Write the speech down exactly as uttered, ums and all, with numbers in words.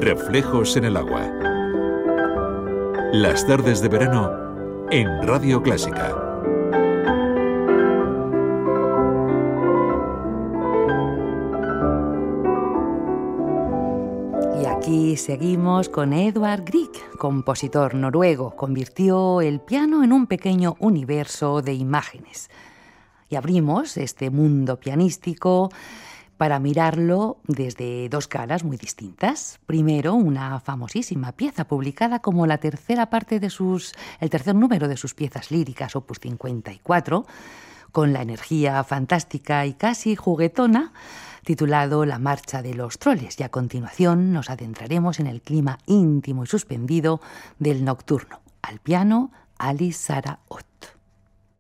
Reflejos en el agua. Las tardes de verano en Radio Clásica. Y aquí seguimos con Edvard Grieg, compositor noruego. Convirtió el piano en un pequeño universo de imágenes. Y abrimos este mundo pianístico para mirarlo desde dos caras muy distintas. Primero, una famosísima pieza publicada como la tercera parte de sus, el tercer número de sus piezas líricas, opus cincuenta y cuatro, con la energía fantástica y casi juguetona, titulado La Marcha de los Troles. Y a continuación nos adentraremos en el clima íntimo y suspendido del nocturno. Al piano, Alice Sarah Ott.